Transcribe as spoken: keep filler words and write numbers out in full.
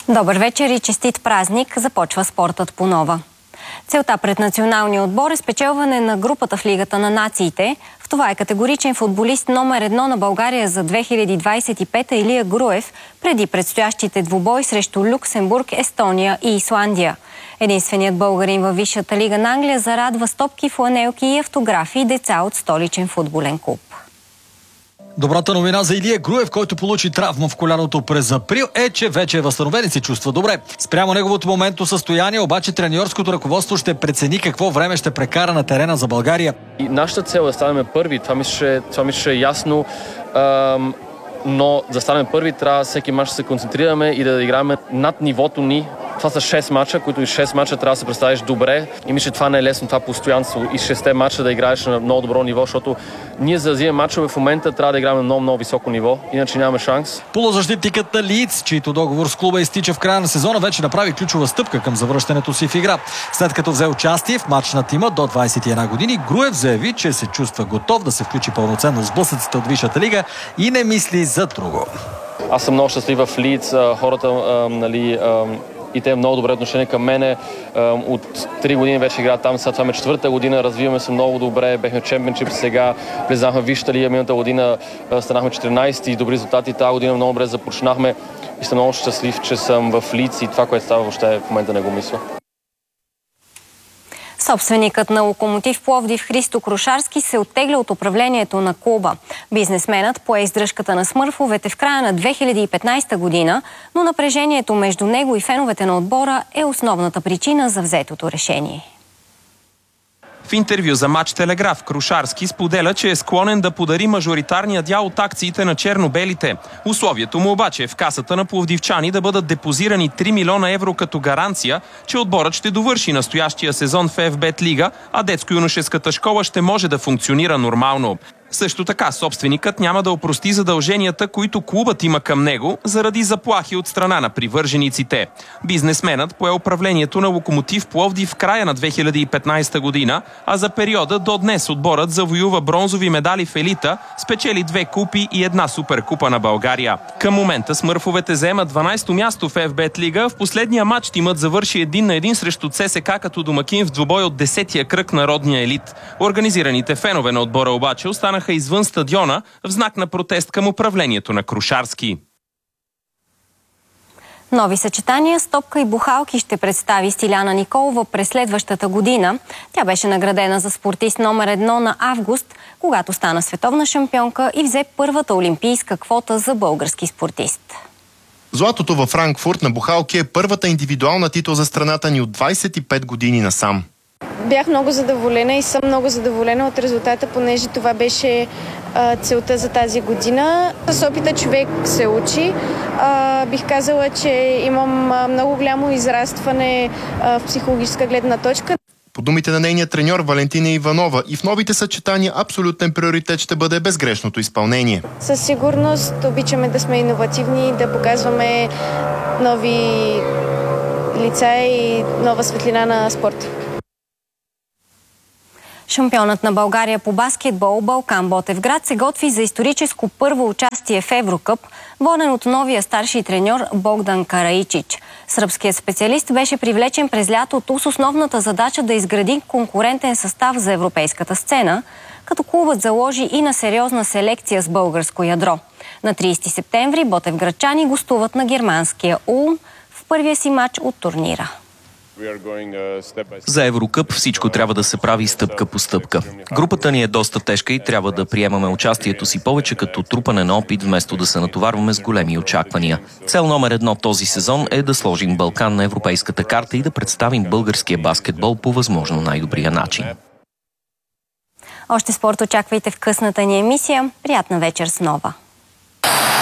Добър вечер и честит празник. Започва спортът по нова. Целта пред националния отбор е спечелване на групата в Лигата на нациите. В това е категоричен футболист номер едно на България за две хиляди двадесет и пета Илия Груев, преди предстоящите двубой срещу Люксембург, Естония и Исландия. Единственият българин във Висшата лига на Англия зарадва с топки, фланелки и автографи и деца от столичен футболен клуб. Добрата новина за Илия Груев, който получи травма в коляното през април, е, че вече е възстановен и се чувства добре. Спрямо неговото моментно състояние, обаче треньорското ръководство ще прецени какво време ще прекара на терена за България. И нашата цел е да станем първи, това мисля, това мисля е ясно, ам, но да станем първи трябва всеки мач да се концентрираме и да играем над нивото ни. Това са шест мача, които и шест мача трябва да се представиш добре. И мисля, това не е лесно, това постоянство. И шесте мача да играеш на много добро ниво, защото ние за да вземем мачове в момента трябва да играем на много, много високо ниво, иначе нямаме шанс. Полузащитникът на Лийдс, чийто договор с клуба изтича в края на сезона, вече направи ключова стъпка към завръщането си в игра. След като взе участие в мач на тима до двадесет и една години, Груев заяви, че се чувства готов да се включи пълноценно в сблъсъците от Висшата лига и не мисли за друго. Аз съм много щастлив в Лийдс, хората, а, нали, а, и те много добре отношение към мене. От три години вече игра там, сега това е четвърта година, развиваме се много добре, бехме в чемпионшип, сега влезнахме в Висшата лига, миналата година станахме четиринадесети и добри резултати, тази година много добре започнахме и съм много щастлив, че съм в Лийдс и това, което става въобще в момента не го мисля. Собственикът на Локомотив Пловдив Христо Крушарски се оттегля от управлението на клуба. Бизнесменът пое издръжката на смърфовете в края на две хиляди и петнадесета година, но напрежението между него и феновете на отбора е основната причина за взетото решение. В интервю за Матч Телеграф Крушарски споделя, че е склонен да подари мажоритарния дял от акциите на черно-белите. Условието му обаче е в касата на пловдивчани да бъдат депозирани три милиона евро като гаранция, че отборът ще довърши настоящия сезон в Еф Бет Лига, а детско-юношеската школа ще може да функционира нормално. Също така, собственикът няма да опрости задълженията, които клубът има към него, заради заплахи от страна на привържениците. Бизнесменът пое управлението на Локомотив Пловдив в края на две хиляди и петнадесета година, а за периода до днес отборът завоюва бронзови медали в елита, спечели две купи и една суперкупа на България. Към момента смърфовете заемат дванадесето място в Еф Бет Лига. В последния матч тимът завърши един на един срещу Це Ес Ка като домакин в двубой от десетия кръг на родния елит. Организираните фенове на отбора обаче останаха извън стадиона в знак на протест към управлението на Крушарски. Нови съчетания с топка и бухалки ще представи Стиляна Николова през следващата година. Тя беше наградена за спортист номер едно на август, когато стана световна шампионка и взе първата олимпийска квота за български спортист. Златото във Франкфурт на бухалки е първата индивидуална титул за страната ни от двадесет и пет години насам. Бях много задоволена и съм много задоволена от резултата, понеже това беше а, целта за тази година. С опита човек се учи. А, бих казала, че имам а, много голямо израстване а, в психологическа гледна точка. По думите на нейния треньор Валентина Иванова, и в новите съчетания абсолютен приоритет ще бъде безгрешното изпълнение. Със сигурност обичаме да сме иновативни, да показваме нови лица и нова светлина на спорта. Шампионът на България по баскетбол Балкан Ботевград се готви за историческо първо участие в Еврокъп, воден от новия старши треньор Богдан Караичич. Сръбският специалист беше привлечен през лятото с основната задача да изгради конкурентен състав за европейската сцена, като клубът заложи и на сериозна селекция с българско ядро. На тридесети септември ботевградчани гостуват на германския Улм в първия си матч от турнира. За Еврокъп всичко трябва да се прави стъпка по стъпка. Групата ни е доста тежка и трябва да приемаме участието си повече като трупане на опит, вместо да се натоварваме с големи очаквания. Цел номер едно този сезон е да сложим Балкан на европейската карта и да представим българския баскетбол по възможно най-добрия начин. Още спорт очаквайте в късната ни емисия. Приятна вечер с Нова!